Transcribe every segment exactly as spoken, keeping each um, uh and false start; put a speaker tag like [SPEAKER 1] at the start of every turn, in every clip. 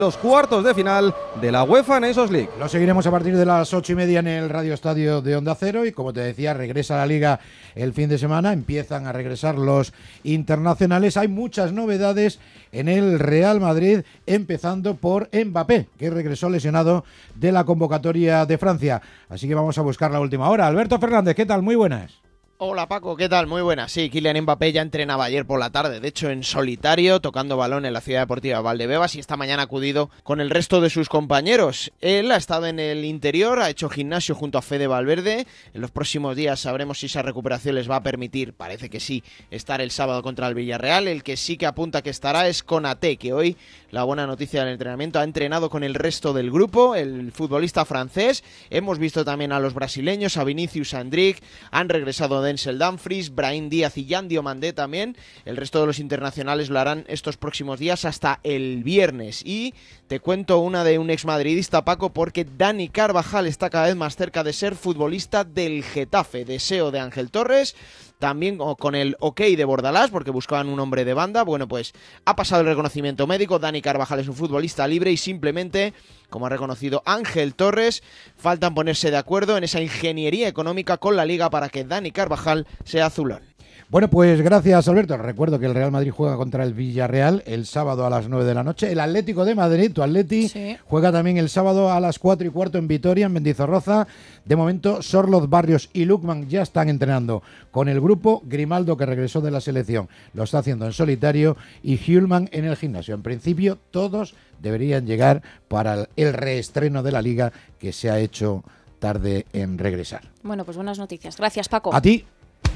[SPEAKER 1] Los cuartos de final de la UEFA Nations League.
[SPEAKER 2] Lo seguiremos a partir de las ocho y media en el Radio Estadio de Onda Cero y, como te decía, regresa la Liga el fin de semana, empiezan a regresar los internacionales. Hay muchas novedades en el Real Madrid, empezando por Mbappé, que regresó lesionado de la convocatoria de Francia. Así que vamos a buscar la última hora. Alberto Fernández, ¿qué tal? Muy buenas.
[SPEAKER 3] Hola Paco, ¿qué tal? Muy buenas. Sí, Kylian Mbappé ya entrenaba ayer por la tarde, de hecho en solitario, tocando balón en la Ciudad Deportiva Valdebebas, y esta mañana ha acudido con el resto de sus compañeros. Él ha estado en el interior, ha hecho gimnasio junto a Fede Valverde. En los próximos días sabremos si esa recuperación les va a permitir, parece que sí, estar el sábado contra el Villarreal. El que sí que apunta que estará es Konaté, que hoy, la buena noticia del entrenamiento, ha entrenado con el resto del grupo, el futbolista francés. Hemos visto también a los brasileños, a Vinicius Andric, han regresado de Denzel Dumfries, Brahim Díaz y Yan Diomandé también. El resto de los internacionales lo harán estos próximos días hasta el viernes. Y te cuento una de un exmadridista, Paco, porque Dani Carvajal está cada vez más cerca de ser futbolista del Getafe. Deseo de Ángel Torres, también con el ok de Bordalás, porque buscaban un hombre de banda. Bueno, pues ha pasado el reconocimiento médico. Dani Carvajal es un futbolista libre y simplemente, como ha reconocido Ángel Torres, faltan ponerse de acuerdo en esa ingeniería económica con la Liga para que Dani Carvajal sea azulón.
[SPEAKER 2] Bueno, pues gracias, Alberto. Recuerdo que el Real Madrid juega contra el Villarreal el sábado a las nueve de la noche. El Atlético de Madrid, tu Atleti, sí, juega también el sábado a las cuatro y cuarto en Vitoria, en Mendizorroza. De momento, Sorloz, Barrios y Lukman ya están entrenando con el grupo. Grimaldo, que regresó de la selección, lo está haciendo en solitario, y Hjulman en el gimnasio. En principio, todos deberían llegar para el reestreno de la Liga, que se ha hecho tarde en regresar.
[SPEAKER 4] Bueno, pues buenas noticias. Gracias, Paco.
[SPEAKER 2] A ti.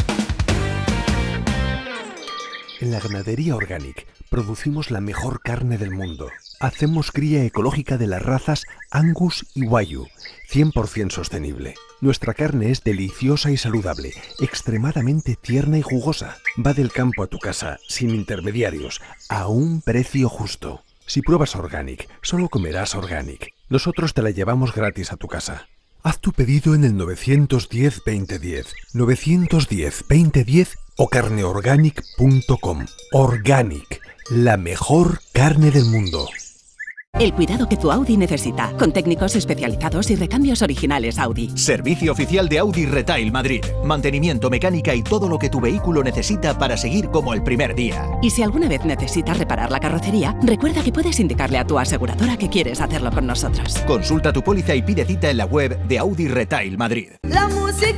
[SPEAKER 5] En la Ganadería Organic producimos la mejor carne del mundo. Hacemos cría ecológica de las razas Angus y Wagyu, cien por ciento sostenible. Nuestra carne es deliciosa y saludable, extremadamente tierna y jugosa. Va del campo a tu casa, sin intermediarios, a un precio justo. Si pruebas Organic, solo comerás Organic. Nosotros te la llevamos gratis a tu casa. Haz tu pedido en el nueve uno cero, veinte diez, nueve uno cero, veinte diez o carneorganic punto com. Organic, la mejor carne del mundo.
[SPEAKER 6] El cuidado que tu Audi necesita, con técnicos especializados y recambios originales Audi.
[SPEAKER 7] Servicio oficial de Audi Retail Madrid. Mantenimiento, mecánica y todo lo que tu vehículo necesita para seguir como el primer día.
[SPEAKER 6] Y si alguna vez necesitas reparar la carrocería, recuerda que puedes indicarle a tu aseguradora que quieres hacerlo con nosotros.
[SPEAKER 7] Consulta tu póliza y pide cita en la web de Audi Retail Madrid.
[SPEAKER 8] La música